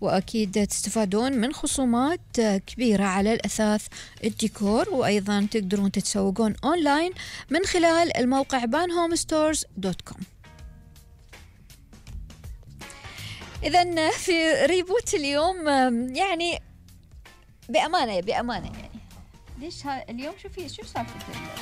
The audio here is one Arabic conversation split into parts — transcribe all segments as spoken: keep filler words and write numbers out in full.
وأكيد تستفادون من خصومات كبيرة على الأثاث الديكور، وأيضا تقدرون تتسوقون أونلاين من خلال الموقع بان هوم ستورز دوت كوم. إذن في ريبوت اليوم يعني بأمانة بأمانة يعني ليش ها اليوم شوفي شو سالفة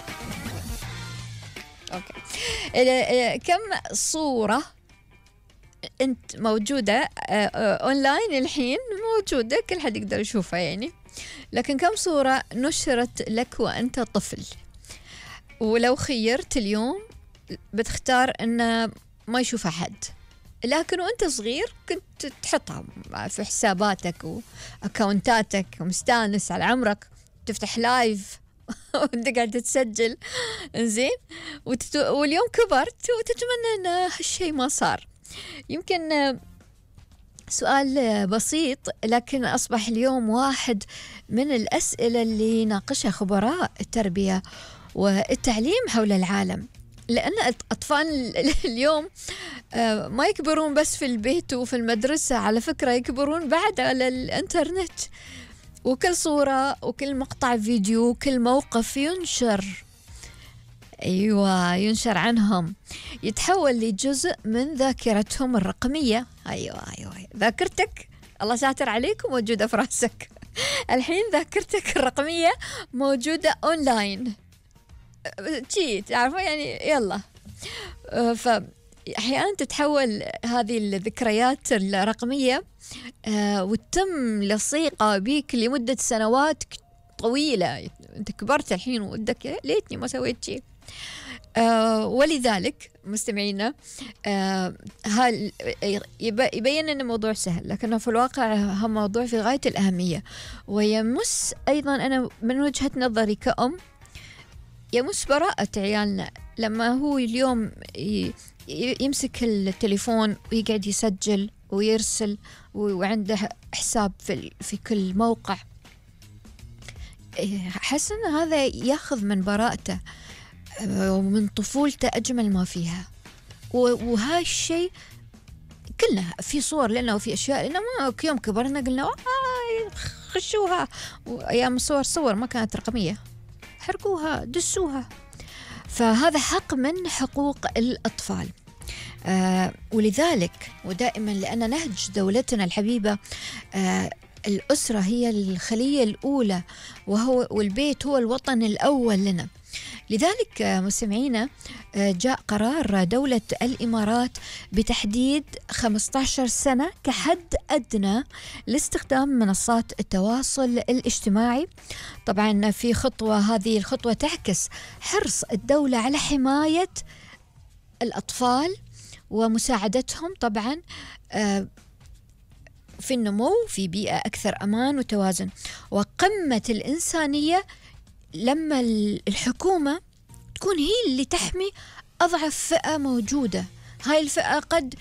اوكي كم صورة انت موجودة اونلاين الحين، موجودة كل حد يقدر يشوفها يعني، لكن كم صورة نشرت لك وانت طفل؟ ولو خيرت اليوم بتختار ان ما يشوفها حد، لكن وانت صغير كنت تحطها في حساباتك واكاونتاتك ومستانس على عمرك، تفتح لايف وتقعد تسجل انزين، وتت... واليوم كبرت وتتمنى ان هالشيء ما صار. يمكن سؤال بسيط لكن أصبح اليوم واحد من الأسئلة اللي ناقشها خبراء التربية والتعليم حول العالم، لأن أطفال اليوم ما يكبرون بس في البيت وفي المدرسة، على فكرة يكبرون بعد على الإنترنت، وكل صورة وكل مقطع فيديو وكل موقف ينشر أيوة ينشر عنهم يتحول لجزء من ذاكرتهم الرقمية. أيوة أيوة ذاكرتك الله ساتر عليك موجودة في رأسك الحين، ذاكرتك الرقمية موجودة أونلاين تي تعرفوا يعني يلا. فأحيانا تتحول هذه الذكريات الرقمية وتم لصيقة بيك لمدة سنوات طويلة، أنت كبرت الحين ودك ليتني ما سويت شيء. آه ولذلك مستمعينا آه هل يبين أن الموضوع سهل، لكنه في الواقع هو موضوع في غاية الأهمية، ويمس أيضا أنا من وجهة نظري كأم يمس براءة عيالنا. لما هو اليوم يمسك التليفون ويقعد يسجل ويرسل وعنده حساب في في كل موقع، حس أن هذا ياخذ من براءته ومن طفولته أجمل ما فيها. وهاي الشيء كلنا في صور لنا وفي أشياء لنا ما يوم كبرنا قلنا آه خشوها، وأيام الصور صور ما كانت رقمية، حرقوها دسوها. فهذا حق من حقوق الأطفال. آه ولذلك ودائما لأن نهج دولتنا الحبيبة آه الأسرة هي الخلية الأولى، وهو والبيت هو الوطن الأول لنا. لذلك مستمعينا جاء قرار دولة الإمارات بتحديد خمسة عشر سنة كحد أدنى لاستخدام منصات التواصل الاجتماعي. طبعا في خطوة، هذه الخطوة تعكس حرص الدولة على حماية الأطفال ومساعدتهم طبعا في النمو في بيئة أكثر أمان وتوازن وقمة الإنسانية، لما الحكومة تكون هي اللي تحمي أضعف فئة موجودة. هاي الفئة قد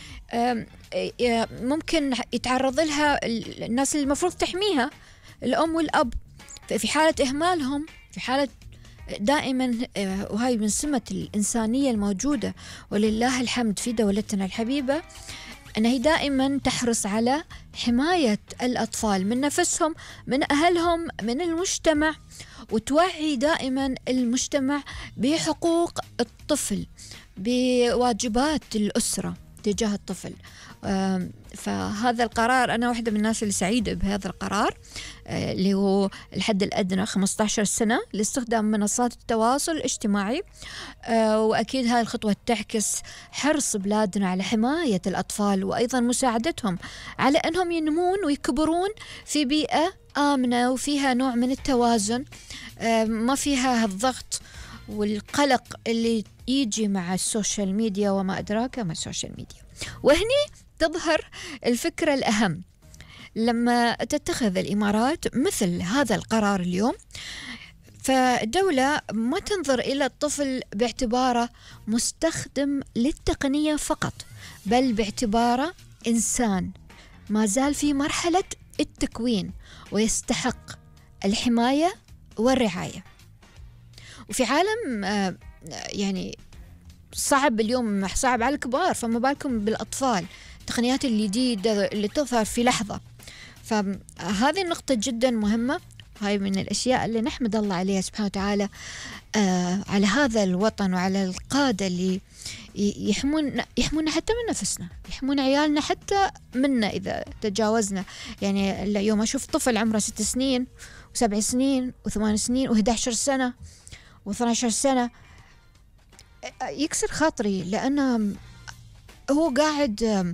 ممكن يتعرض لها الناس اللي المفروض تحميها، الأم والأب، في حالة إهمالهم، في حالة دائما، وهاي من سمة الإنسانية الموجودة ولله الحمد في دولتنا الحبيبة، أنها هي دائما تحرص على حماية الأطفال من نفسهم، من أهلهم، من المجتمع، وتوعي دائما المجتمع بحقوق الطفل، بواجبات الأسرة تجاه الطفل. فهذا القرار أنا واحدة من الناس اللي سعيدة بهذا القرار اللي هو الحد الأدنى خمسة عشر سنة لاستخدام منصات التواصل الاجتماعي. وأكيد هذه الخطوة تعكس حرص بلادنا على حماية الأطفال وأيضا مساعدتهم على أنهم ينمون ويكبرون في بيئة آمنة وفيها نوع من التوازن، ما فيها الضغط والقلق اللي يجي مع السوشيال ميديا وما أدراك ما السوشيال ميديا. وهني تظهر الفكرة الأهم لما تتخذ الإمارات مثل هذا القرار اليوم، فالدولة ما تنظر إلى الطفل باعتباره مستخدم للتقنية فقط، بل باعتباره إنسان ما زال في مرحلة التكوين ويستحق الحماية والرعاية. وفي عالم يعني صعب اليوم، صعب على الكبار، فما بالكم بالأطفال، التقنيات الجديدة اللي تظهر في لحظة. فهذه النقطة جدا مهمة. هاي من الأشياء اللي نحمد الله عليها سبحانه وتعالى، آه على هذا الوطن وعلى القادة اللي يحمون يحمونا حتى من نفسنا، يحمون عيالنا حتى منا إذا تجاوزنا. يعني اليوم أشوف طفل عمره ست سنين وسبع سنين وثمان سنين وإحدى عشرة سنة واثنى عشر سنة، يكسر خاطري، لأنه هو قاعد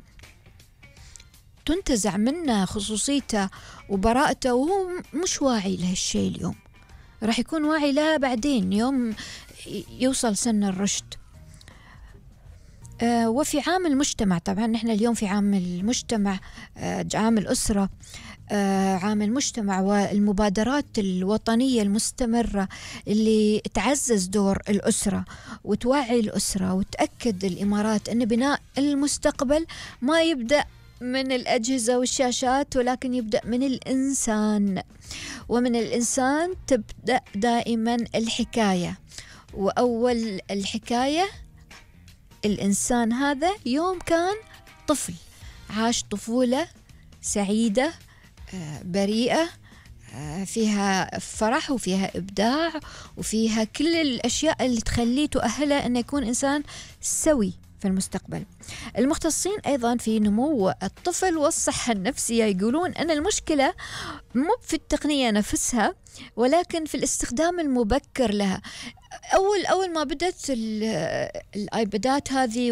تنتزع منه خصوصيته وبراءته وهو مش واعي لهالشيء. اليوم راح يكون واعي لها بعدين يوم يوصل سن الرشد. آه وفي عام المجتمع، طبعا نحن اليوم في عام المجتمع، آه عام الأسرة، آه عام المجتمع والمبادرات الوطنية المستمرة اللي تعزز دور الأسرة وتوعي الأسرة وتأكد الإمارات أن بناء المستقبل ما يبدأ من الأجهزة والشاشات، ولكن يبدأ من الإنسان، ومن الإنسان تبدأ دائما الحكاية. وأول الحكاية الإنسان هذا يوم كان طفل، عاش طفولة سعيدة بريئة فيها فرح وفيها إبداع وفيها كل الأشياء اللي تخليه تؤهله أن يكون إنسان سوي في المستقبل. المختصين أيضا في نمو الطفل والصحة النفسية يقولون أن المشكلة مو في التقنية نفسها، ولكن في الاستخدام المبكر لها. أول أول ما بدأت الآيبادات هذه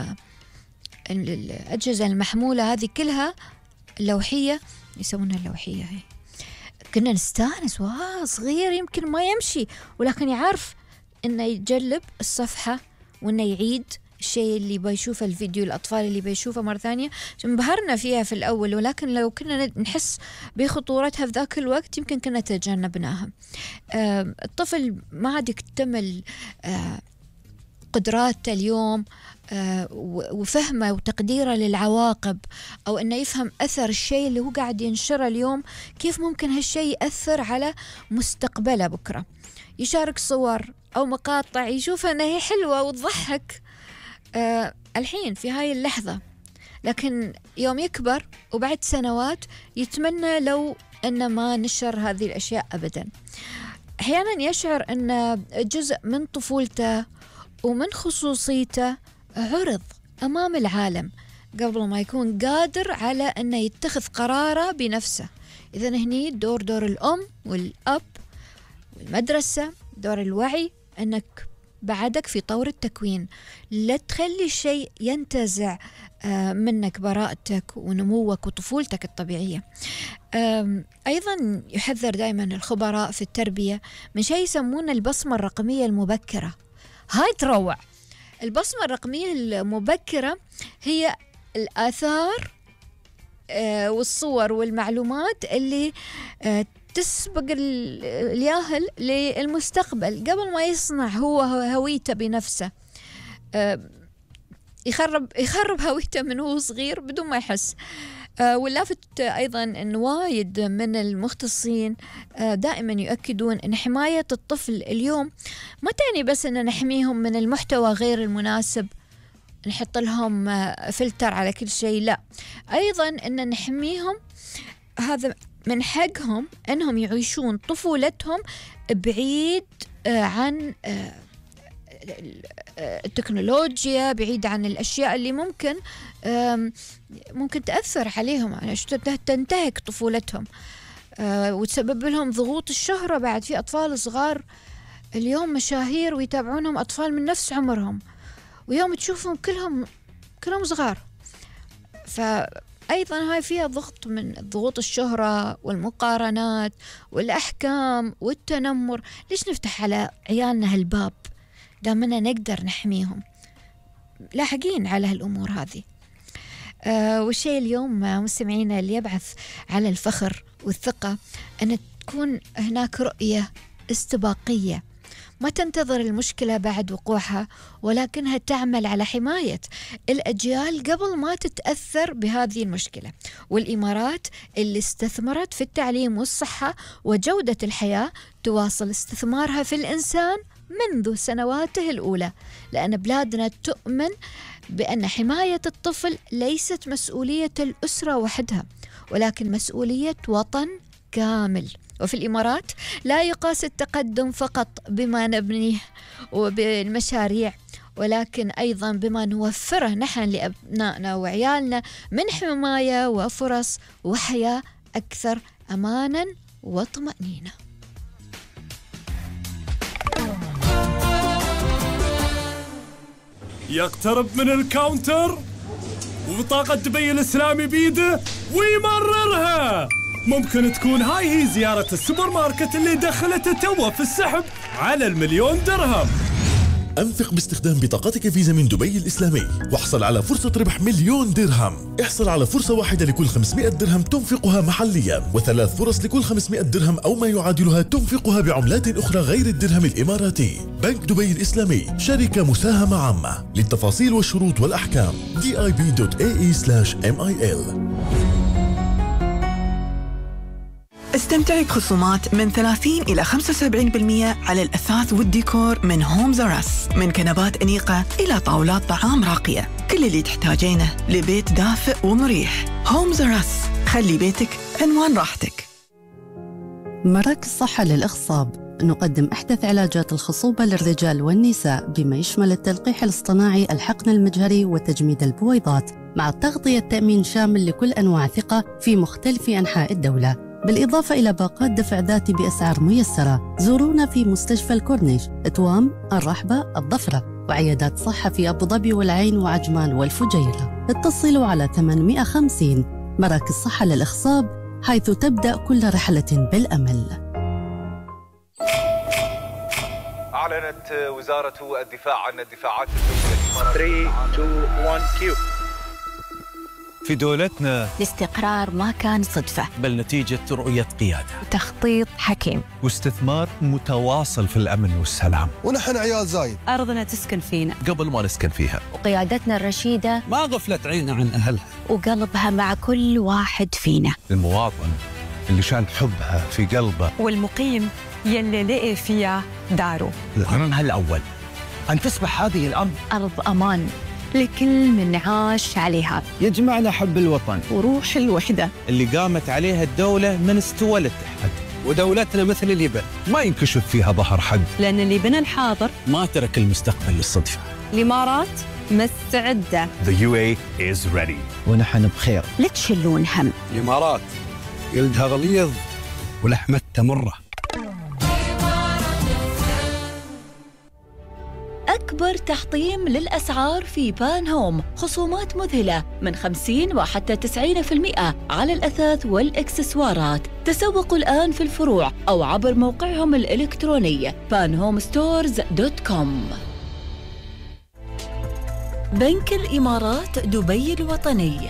والأجهزة المحمولة هذه كلها اللوحية، يسمونها اللوحية هي، كنا نستانس، واه صغير يمكن ما يمشي ولكن يعرف إنه يجلب الصفحة وإنه يعيد الشيء اللي بيشوفه، الفيديو الأطفال اللي بيشوفه مرة ثانية. انبهرنا فيها في الأول، ولكن لو كنا نحس بخطورتها في ذاك الوقت يمكن كنا تجنبناها. آه الطفل ما عاد يكتمل آه قدراته اليوم آه وفهمه وتقديره للعواقب، أو أنه يفهم أثر الشيء اللي هو قاعد ينشره اليوم، كيف ممكن هالشيء يأثر على مستقبله بكرة. يشارك صور أو مقاطع يشوفها أنها هي حلوة وتضحك آه الحين في هاي اللحظة، لكن يوم يكبر وبعد سنوات يتمنى لو أن ما نشر هذه الأشياء أبدا. أحيانا يشعر أن جزء من طفولته ومن خصوصيته عرض أمام العالم قبل ما يكون قادر على أن يتخذ قراره بنفسه. إذن هني دور دور الأم والأب والمدرسة، دور الوعي، أنك بعدك في طور التكوين، لا تخلي الشيء ينتزع منك براءتك ونموك وطفولتك الطبيعية. أيضا يحذر دائما الخبراء في التربية من شيء يسمونه البصمة الرقمية المبكرة. هاي تروع. البصمة الرقمية المبكرة هي الآثار والصور والمعلومات اللي تسبق الياهل للمستقبل قبل ما يصنع هو هويته بنفسه. يخرب يخرب هويته من هو صغير بدون ما يحس. واللافت أيضا أن وايد من المختصين دائما يؤكدون أن حماية الطفل اليوم ما تعني بس أن نحميهم من المحتوى غير المناسب، نحط لهم فلتر على كل شيء، لا، أيضا أن نحميهم، هذا من حقهم أنهم يعيشون طفولتهم بعيد عن التكنولوجيا، بعيد عن الأشياء اللي ممكن ممكن تأثر عليهم، يعني تنتهك طفولتهم وتسبب لهم ضغوط الشهرة. بعد في أطفال صغار اليوم مشاهير ويتابعونهم أطفال من نفس عمرهم، ويوم تشوفهم كلهم كلهم صغار. فأيضا هاي فيها ضغط من ضغوط الشهرة والمقارنات والأحكام والتنمر. ليش نفتح على عيالنا هالباب دامنا نقدر نحميهم؟ لاحقين على هالأمور هذه. آه والشيء اليوم مستمعينا اللي يبعث على الفخر والثقة أن تكون هناك رؤية استباقية، ما تنتظر المشكلة بعد وقوعها، ولكنها تعمل على حماية الأجيال قبل ما تتأثر بهذه المشكلة. والإمارات اللي استثمرت في التعليم والصحة وجودة الحياة تواصل استثمارها في الإنسان منذ سنواته الأولى، لأن بلادنا تؤمن بأن حماية الطفل ليست مسؤولية الأسرة وحدها، ولكن مسؤولية وطن كامل. وفي الإمارات لا يقاس التقدم فقط بما نبنيه وبالمشاريع، ولكن أيضا بما نوفره نحن لأبنائنا وعيالنا من حماية وفرص وحياة أكثر أمانا وطمأنينة. يقترب من الكاونتر وبطاقة دبي الإسلامي بيده ويمررها. ممكن تكون هاي هي زيارة السوبر ماركت اللي دخلته توه في السحب على المليون درهم. أنفق باستخدام بطاقتك فيزا من دبي الإسلامي واحصل على فرصة ربح مليون درهم. احصل على فرصة واحدة لكل خمسمائة درهم تنفقها محليا، وثلاث فرص لكل خمسمائة درهم أو ما يعادلها تنفقها بعملات أخرى غير الدرهم الإماراتي. بنك دبي الإسلامي شركة مساهمة عامة. للتفاصيل والشروط والأحكام دي آي بي دوت إيه إي سلاش إم آي إل. استمتعي بخصومات من ثلاثين إلى خمسة وسبعين بالمئة على الأثاث والديكور من هومز أر أس، من كنبات أنيقة إلى طاولات طعام راقية. كل اللي تحتاجينه لبيت دافئ ومريح. هومز أر أس، خلي بيتك عنوان راحتك. مراكز صحة للإخصاب، نقدم أحدث علاجات الخصوبة للرجال والنساء بما يشمل التلقيح الاصطناعي، الحقن المجهري وتجميد البويضات، مع التغطية التأمين شامل لكل أنواع ثقة في مختلف أنحاء الدولة، بالإضافة إلى باقات دفع ذاتي بأسعار ميسرة. زورونا في مستشفى الكورنيش، توام، الرحبة، الضفرة، وعيادات صحة في أبو ظبي والعين وعجمان والفجيرة. اتصلوا على ثمانمائة وخمسين. مراكز صحة للإخصاب، حيث تبدأ كل رحلة بالأمل. أعلنت وزارة الدفاع عن الدفاعات الدولية. ثلاثة اثنين واحد كيو. في دولتنا الاستقرار ما كان صدفة، بل نتيجة رؤية قيادة وتخطيط حكيم واستثمار متواصل في الأمن والسلام. ونحن عيال زايد، أرضنا تسكن فينا قبل ما نسكن فيها، وقيادتنا الرشيدة ما غفلت عينها عن أهلها، وقلبها مع كل واحد فينا. المواطن اللي شال حبها في قلبه، والمقيم يلي لقي فيها داره. القرن الأول أن تصبح هذه الأرض أرض أمان لكل من عاش عليها. يجمعنا حب الوطن وروح الوحدة اللي قامت عليها الدولة من استوى الاتحاد. ودولتنا مثل اليبن ما ينكشف فيها ظهر حد، لأن اللي بنى الحاضر ما ترك المستقبل للصدفة. الإمارات مستعدة. The يو إيه is ready. ونحن بخير. لا تشلون هم. الإمارات جلدها غليظ ولحمتها مرة. أكبر تحطيم للأسعار في بان هوم، خصومات مذهلة من خمسين وحتى تسعين بالمئة على الأثاث والإكسسوارات. تسوقوا الآن في الفروع أو عبر موقعهم الإلكتروني بان هوم ستورز دوت كوم. بنك الإمارات دبي الوطني.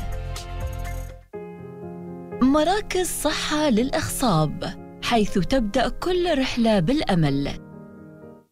مراكز صحة للإخصاب، حيث تبدأ كل رحلة بالأمل.